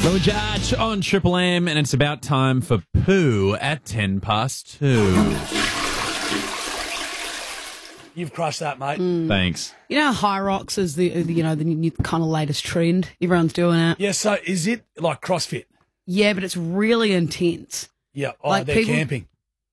Louis Judge on Triple M, and it's about time for poo at 2:10. You've crushed that, mate. Thanks. You know, High Rocks is the new kind of latest trend. Everyone's doing it. Yeah, so is it like CrossFit? Yeah, but it's really intense. Yeah. Oh, Like they're people- camping.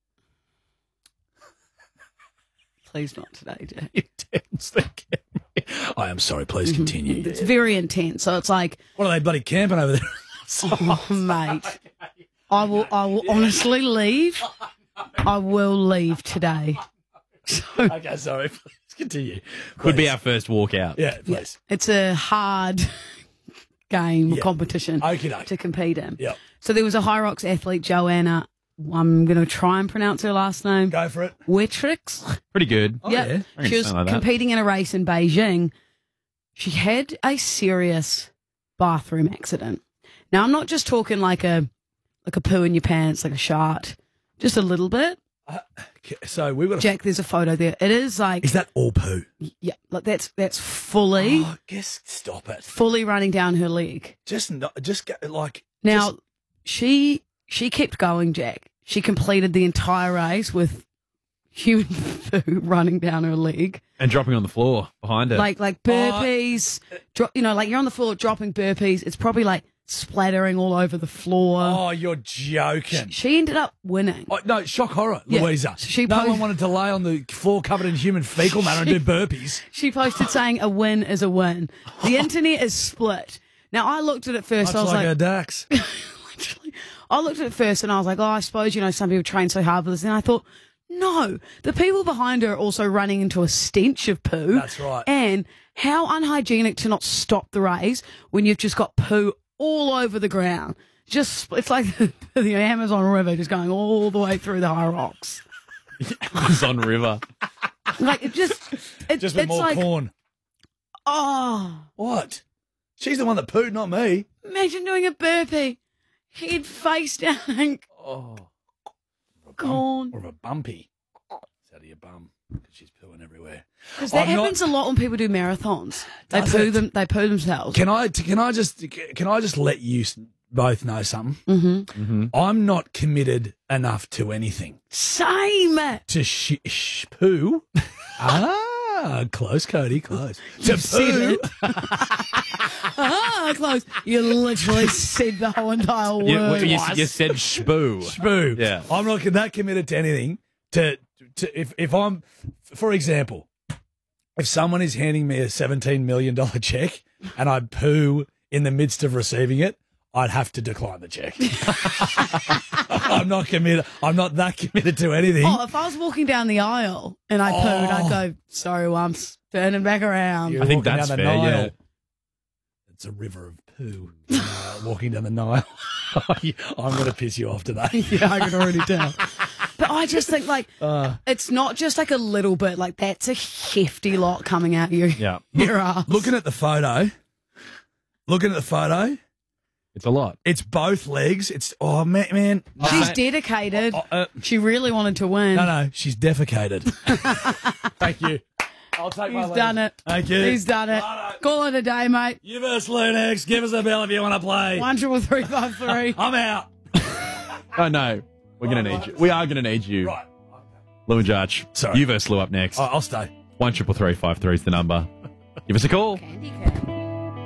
Please not today, Jay. Intense. They're camping. I am sorry. Please continue. It's very intense. So it's like, What are they bloody camping over there? oh, mate, I will honestly leave. I will leave today. Okay, sorry. Please continue. Could be Please. our first walkout. Yeah, please. It's a hard game or Yeah. competition Okey-doke. to compete in. Yep. So there was a High Rocks athlete, Joanna. I'm going to try and pronounce her last name. Go for it. Wetrix. Pretty good. Yep. yeah. I can She was sound like that. competing in a race in Beijing. She had a serious bathroom accident. Now, I'm not just talking like a poo in your pants, like a shart. Just a little bit. So we've got Jack, there's a photo there. It is like, Is that all poo? yeah, like that's fully, Oh, guess stop it. fully running down her leg. Just go, like Now, she kept going, Jack. She completed the entire race with human poo running down her leg. And dropping on the floor behind her. Like burpees, like you're on the floor dropping burpees. It's probably like splattering all over the floor. Oh, you're joking. She ended up winning. Oh, no, shock horror, Yeah. Louisa. She no posed- one wanted to lay on the floor covered in human fecal matter and do burpees. She posted saying a win is a win. The internet is split. Now, I looked at it first. Much I was like like, a Dax. literally, I looked at it first and I was like, oh, I suppose, some people train so hard for this. And I thought, no, the people behind her are also running into a stench of poo. That's right. And how unhygienic to not stop the race when you've just got poo all over the ground. It's like the Amazon River just going all the way through the High Rocks. Amazon River. Like Just with it's more like, corn. oh, What? She's the one that pooed, not me. imagine doing a burpee, head face down, Oh. corn. Or a bumpy. It's out of your bum because she's pooing everywhere. Because that I'm not- happens a lot when people do marathons. They Does poo it? them. They poo themselves. Can I just let you both know something? Mm-hmm. I'm not committed enough to anything. Same. To poo. Close, Cody, close. To said poo. Close. You literally said the whole entire word. You said shboo. Poo. Yeah. I'm not that committed to anything. If I'm, for example, if someone is handing me a $17 million check and I poo in the midst of receiving it, I'd have to decline the check. I'm not committed. I'm not that committed to anything. Oh, if I was walking down the aisle and I pooed, I'd go, sorry, Wumps, turning back around. You're I think walking that's down the fair, Nile. yeah. It's a river of poo. Walking down the Nile. I'm going to piss you off today. Yeah, I can already tell. But I just think, it's not just like a little bit. Like, that's a hefty lot coming out your ass. Looking at the photo, It's a lot. it's both legs. It's, oh, man. She's dedicated. She really wanted to win. No, she's defecated. Thank you. I'll take He's done it. Thank you. He's done it. Call it a day, mate. Universe Lunex, give us a bell if you want to play. 13353. I'm out. Oh, no. We're going to need you. We are going to need you. Right. Lou and Judge. Sorry. You versus Lou up next. I'll stay. 13353 is the number. Give us a call. Candy cane.